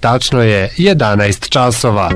Tačno je 11 časova.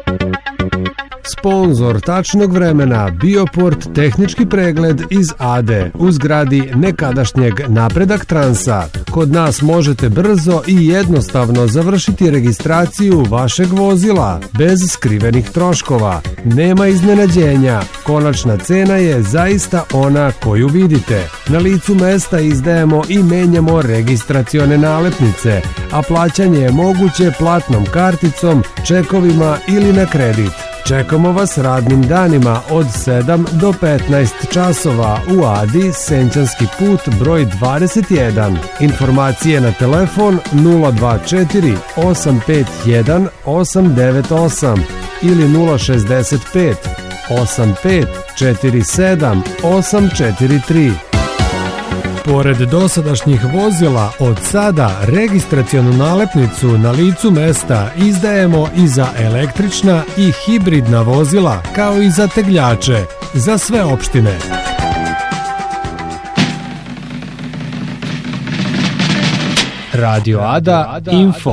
Sponzor tačnog vremena Bioport tehnički pregled iz ADE u zgradi nekadašnjeg Napredak Transa. Kod nas možete brzo i jednostavno završiti registraciju vašeg vozila bez skrivenih troškova. Nema iznenađenja, konačna cena je zaista ona koju vidite. Na licu mesta izdajemo i menjamo registracione nalepnice, a plaćanje je moguće platnom karticom, čekovima ili na kredit. Čekamo vas radnim danima od 7 do 15 časova u Adi, Senčanski put broj 21. Informacije na telefon 024 851 898 ili 065 85 47 843. Pored dosadašnjih vozila, od sada registracionu nalepnicu na licu mesta izdajemo i za električna i hibridna vozila, kao i za tegljače, za sve opštine. Radio Ada Info.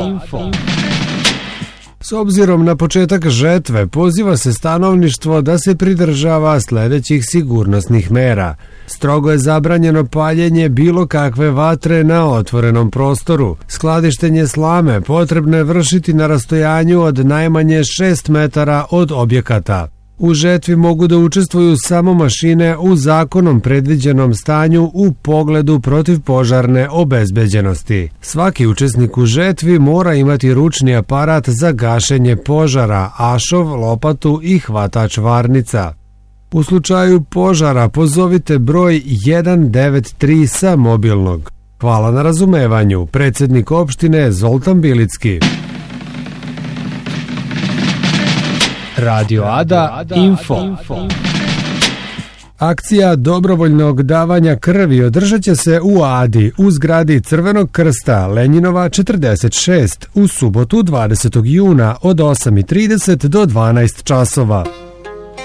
S obzirom na početak žetve, poziva se stanovništvo da se pridržava sledećih sigurnosnih mera. Strogo je zabranjeno paljenje bilo kakve vatre na otvorenom prostoru. Skladištenje slame potrebno je vršiti na rastojanju od najmanje 6 metara od objekata. U žetvi mogu da učestvuju samo mašine u zakonom predviđenom stanju u pogledu protivpožarne obezbeđenosti. Svaki učesnik u žetvi mora imati ručni aparat za gašenje požara, ašov, lopatu i hvatač varnica. U slučaju požara pozovite broj 193 sa mobilnog. Hvala na razumevanju. Predsjednik opštine Zoltan Bilicki. Radio Ada Info. Akcija dobrovoljnog davanja krvi održat će se u Adi u zgradi Crvenog krsta Lenjinova 46 u subotu 20. juna od 8:30 do 12 časova.